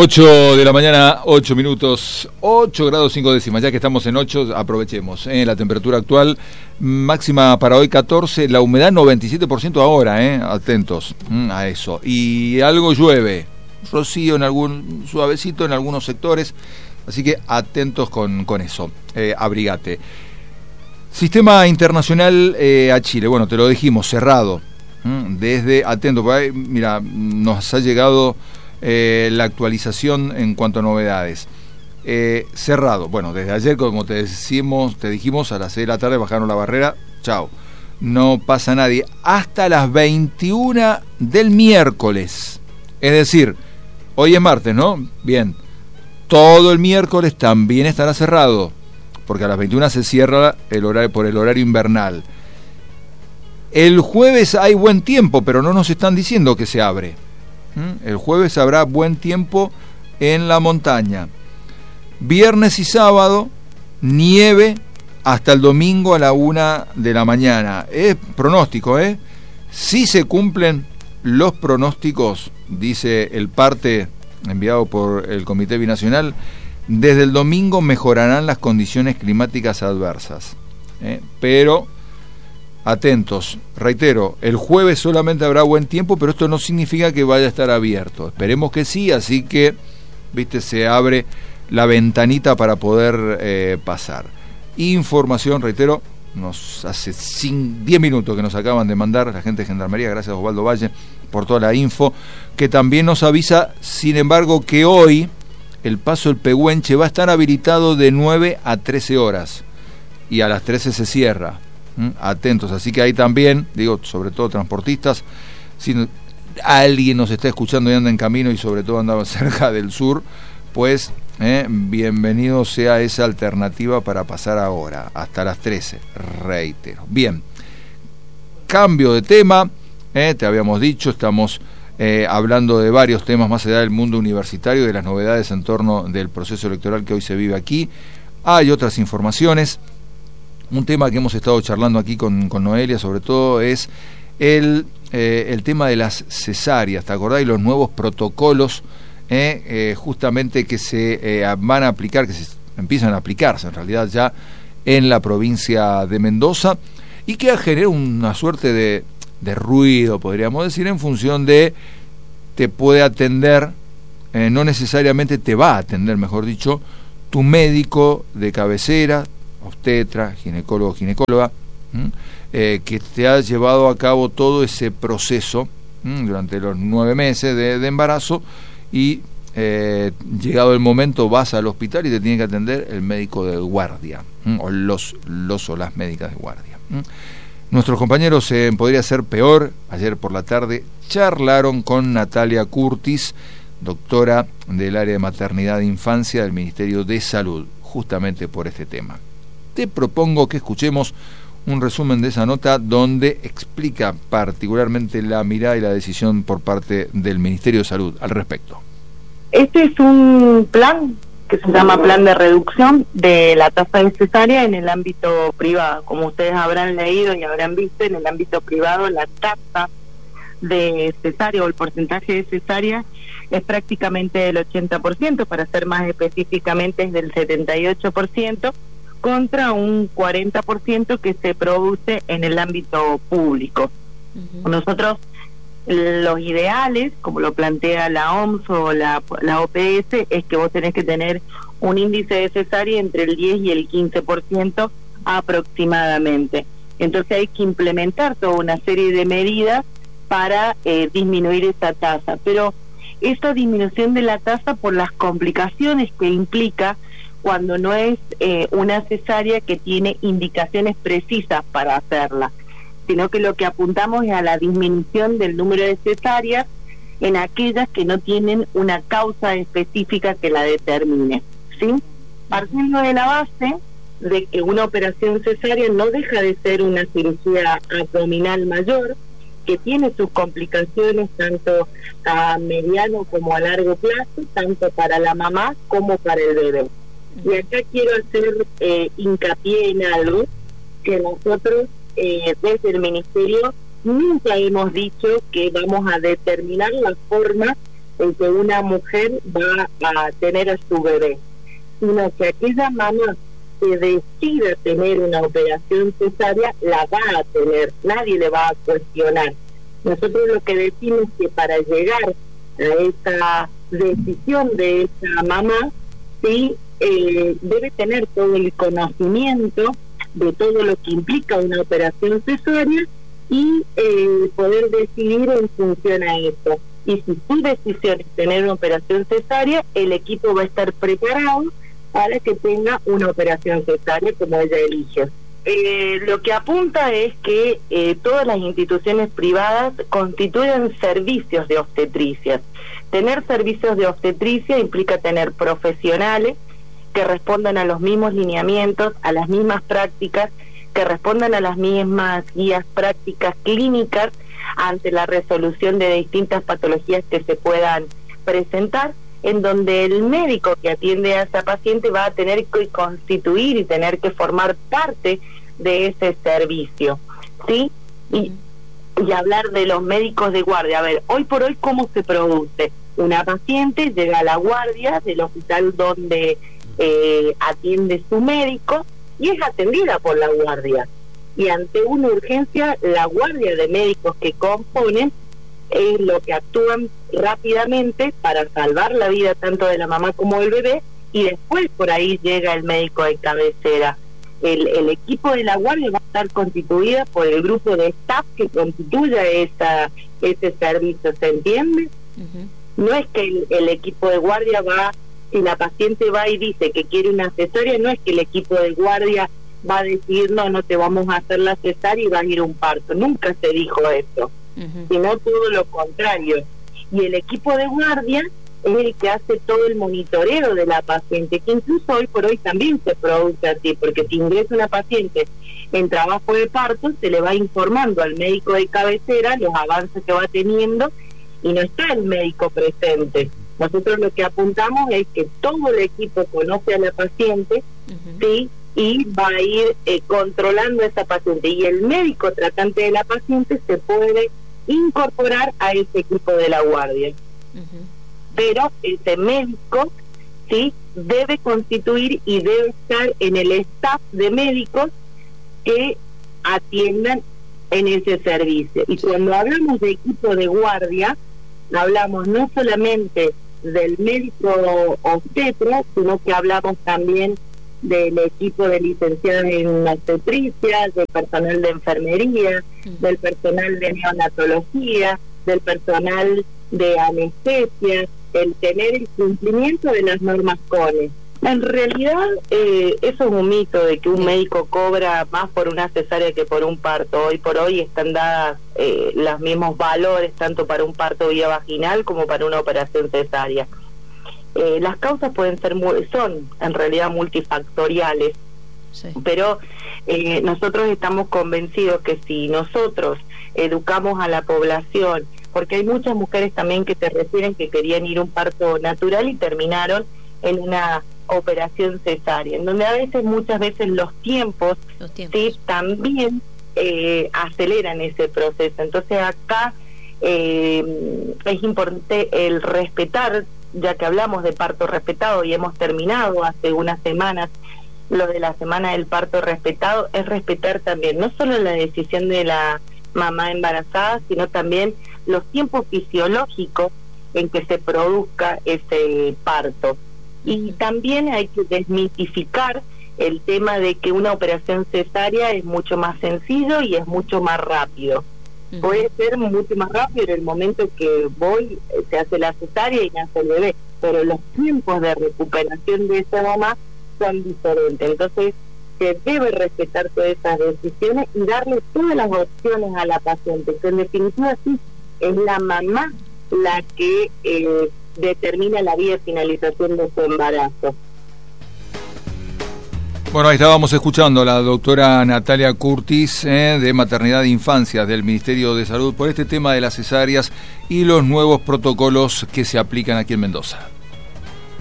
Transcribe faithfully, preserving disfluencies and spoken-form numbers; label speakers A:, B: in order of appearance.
A: ocho de la mañana, ocho minutos, ocho grados cinco décimas, ya que estamos en ocho, aprovechemos, ¿eh? La temperatura actual, máxima para hoy catorce, la humedad noventa y siete por ciento ahora, ¿eh? Atentos mm, a eso, y algo llueve, rocío en algún, suavecito en algunos sectores, así que atentos con, con eso, eh, abrigate. Sistema internacional eh, a Chile, bueno, te lo dijimos, cerrado, ¿Mm? desde, atento, por ahí, mira, nos ha llegado... Eh, la actualización en cuanto a novedades. Eh, cerrado. Bueno, desde ayer, como te decimos, te dijimos, a las seis de la tarde bajaron la barrera. Chao. No pasa nadie. Hasta las veintiuna del miércoles. Es decir, hoy es martes, ¿no? Bien. Todo el miércoles también estará cerrado. Porque a las veintiuna se cierra el horario, por el horario invernal. El jueves hay buen tiempo, pero no nos están diciendo que se abre. El jueves habrá buen tiempo en la montaña. Viernes y sábado, nieve hasta el domingo a la una de la mañana. Es pronóstico, ¿eh? Si se cumplen los pronósticos, dice el parte enviado por el Comité Binacional, desde el domingo mejorarán las condiciones climáticas adversas. ¿eh? Pero... atentos, reitero, el jueves solamente habrá buen tiempo, pero esto no significa que vaya a estar abierto. Esperemos que sí, así que, viste, se abre la ventanita para poder eh, pasar. Información, reitero, nos hace diez minutos que nos acaban de mandar la gente de Gendarmería, gracias a Osvaldo Valle por toda la info, que también nos avisa, sin embargo, que hoy el paso del Pehuenche va a estar habilitado de nueve a trece horas y a las trece se cierra. Atentos, así que ahí también, digo, sobre todo transportistas, si alguien nos está escuchando y anda en camino y sobre todo anda cerca del sur, pues eh, bienvenido sea esa alternativa para pasar ahora, hasta las trece, reitero. Bien, cambio de tema, eh, te habíamos dicho, estamos eh, hablando de varios temas más allá del mundo universitario, de las novedades en torno del proceso electoral que hoy se vive aquí. Hay otras informaciones. Un tema que hemos estado charlando aquí con, con Noelia, sobre todo, es el, eh, el tema de las cesáreas, ¿te acordás? Y los nuevos protocolos eh, eh, justamente que se eh, van a aplicar, que se empiezan a aplicarse en realidad ya en la provincia de Mendoza, y que genera una suerte de, de ruido, podríamos decir, en función de te puede atender, eh, no necesariamente te va a atender, mejor dicho, tu médico de cabecera, obstetra, ginecólogo, ginecóloga, eh, que te ha llevado a cabo todo ese proceso ¿m? durante los nueve meses de, de embarazo y eh, llegado el momento vas al hospital y te tiene que atender el médico de guardia ¿m? o los, los o las médicas de guardia. ¿m? Nuestros compañeros en eh, Podría Ser Peor, ayer por la tarde, charlaron con Natalia Curtis, doctora del área de maternidad e infancia del Ministerio de Salud, justamente por este tema. Te propongo que escuchemos un resumen de esa nota donde explica particularmente la mirada y la decisión por parte del Ministerio de Salud al respecto.
B: Este es un plan que se llama Plan de Reducción de la tasa de cesárea en el ámbito privado. Como ustedes habrán leído y habrán visto, en el ámbito privado la tasa de cesárea o el porcentaje de cesárea es prácticamente del ochenta por ciento, para ser más específicamente es del setenta y ocho por ciento, contra un cuarenta por ciento que se produce en el ámbito público. Uh-huh. Nosotros, los ideales, como lo plantea la O M S o la, la O P S, es que vos tenés que tener un índice de cesárea entre el diez y el quince por ciento aproximadamente. Entonces hay que implementar toda una serie de medidas para eh, disminuir esa tasa. Pero esta disminución de la tasa, por las complicaciones que implica cuando no es eh, una cesárea que tiene indicaciones precisas para hacerla, sino que lo que apuntamos es a la disminución del número de cesáreas en aquellas que no tienen una causa específica que la determine, ¿sí? Partiendo de la base de que una operación cesárea no deja de ser una cirugía abdominal mayor, que tiene sus complicaciones tanto a mediano como a largo plazo, tanto para la mamá como para el bebé. Y acá quiero hacer eh, hincapié en algo que nosotros eh, desde el Ministerio nunca hemos dicho que vamos a determinar la forma en que una mujer va a tener a su bebé, sino que aquella mamá que decida tener una operación cesárea la va a tener, nadie le va a cuestionar. Nosotros lo que decimos es que para llegar a esa decisión de esa mamá, sí, eh, debe tener todo el conocimiento de todo lo que implica una operación cesárea y eh, poder decidir en función a eso. Y si su decisión es tener una operación cesárea, el equipo va a estar preparado para que tenga una operación cesárea como ella elige. Eh, lo que apunta es que eh, todas las instituciones privadas constituyen servicios de obstetricia. Tener servicios de obstetricia implica tener profesionales que respondan a los mismos lineamientos, a las mismas prácticas, que respondan a las mismas guías prácticas clínicas ante la resolución de distintas patologías que se puedan presentar, en donde el médico que atiende a esa paciente va a tener que constituir y tener que formar parte de ese servicio, ¿sí? Y, y hablar de los médicos de guardia. A ver, hoy por hoy, ¿cómo se produce? Una paciente llega a la guardia del hospital donde eh, atiende su médico y es atendida por la guardia. Y ante una urgencia, la guardia de médicos que componen es lo que actúan rápidamente para salvar la vida tanto de la mamá como del bebé, y después por ahí llega el médico de cabecera. El, el equipo de la guardia va a estar constituida por el grupo de staff que constituya esa, ese servicio, ¿se entiende? Uh-huh. No es que el, el equipo de guardia va, si la paciente va y dice que quiere una cesárea, no es que el equipo de guardia va a decir, no, no te vamos a hacer la cesárea y va a ir a un parto. Nunca se dijo eso, uh-huh. sino todo lo contrario. Y el equipo de guardia es el que hace todo el monitoreo de la paciente, que incluso hoy por hoy también se produce así, porque si ingresa una paciente en trabajo de parto, se le va informando al médico de cabecera los avances que va teniendo y no está el médico presente. Nosotros lo que apuntamos es que todo el equipo conoce a la paciente, uh-huh. ¿sí? Y va a ir eh, controlando a esa paciente, y el médico tratante de la paciente se puede incorporar a ese equipo de la guardia. Uh-huh. Pero ese médico, sí, debe constituir y debe estar en el staff de médicos que atiendan en ese servicio. Y cuando hablamos de equipo de guardia, hablamos no solamente del médico obstetra, sino que hablamos también del equipo de licenciados en obstetricia, del personal de enfermería, uh-huh. del personal de neonatología, del personal de anestesia, el tener el cumplimiento de las normas C O N E. En realidad, eh, eso es un mito de que un médico cobra más por una cesárea que por un parto. Hoy por hoy están dadas eh, los mismos valores, tanto para un parto vía vaginal como para una operación cesárea. Eh, las causas pueden ser muy, son en realidad multifactoriales, sí. pero eh, nosotros estamos convencidos que si nosotros educamos a la población, porque hay muchas mujeres también que te refieren que querían ir a un parto natural y terminaron en una operación cesárea, en donde a veces, muchas veces los tiempos, los tiempos. sí también eh, aceleran ese proceso. Entonces acá eh, es importante el respetar, ya que hablamos de parto respetado y hemos terminado hace unas semanas lo de la semana del parto respetado, es respetar también no solo la decisión de la mamá embarazada, sino también los tiempos fisiológicos en que se produzca ese parto. Y también hay que desmitificar el tema de que una operación cesárea es mucho más sencillo y es mucho más rápido. Uh-huh. Puede ser mucho más rápido en el momento que voy, se hace la cesárea y nace el bebé, pero los tiempos de recuperación de esa mamá son diferentes. Entonces se debe respetar todas esas decisiones y darle todas las opciones a la paciente, que en definitiva sí es la mamá la que eh, determina la vía de finalización de su embarazo.
A: Bueno, ahí estábamos escuchando a la doctora Natalia Curtis eh, de Maternidad e Infancia del Ministerio de Salud por este tema de las cesáreas y los nuevos protocolos que se aplican aquí en Mendoza.